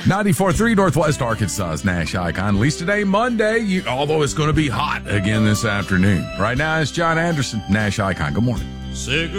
94.3 Northwest Arkansas's Nash Icon. At least today, Monday, although it's going to be hot again this afternoon. Right now, it's John Anderson, Nash Icon. Good morning.